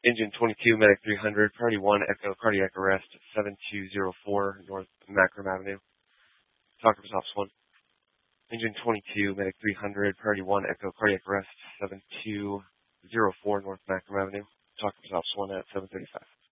Engine 22, Medic 300, Priority 1, Echo, cardiac arrest, 7204 North Macram Avenue. Talker Ops 1. Engine 22, Medic 300, Priority 1, Echo, cardiac arrest, 7204 North Macram Avenue. Talker Ops 1 at 735.